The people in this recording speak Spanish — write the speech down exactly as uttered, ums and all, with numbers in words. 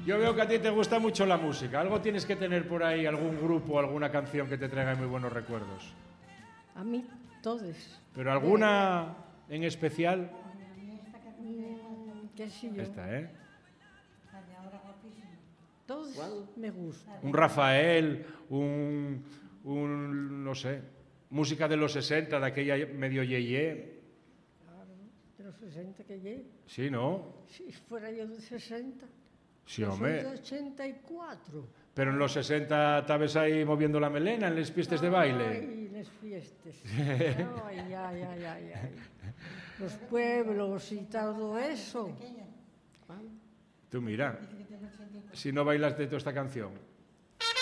Yo veo que a ti te gusta mucho la música. Algo tienes que tener por ahí, algún grupo, alguna canción que te traiga muy buenos recuerdos. A mí, todos. ¿Pero alguna en especial? Mm, ¿Qué sé yo? Esta, ¿eh? Todos me gustan. Un Rafael, un, un, no sé, música de los sesenta, de aquella medio yeye. Claro, de los sesenta que llegué. Sí, ¿no? Si fuera yo de sesenta. Sí, Yo hombre. soy de ochenta y cuatro. Pero en los sesenta estabas ahí moviendo la melena en las pistas de baile. Ay, las fiestas. Ay, ay, ay, ay, ay. Los pueblos y todo eso. Tú mira, si no bailas de toda esta canción.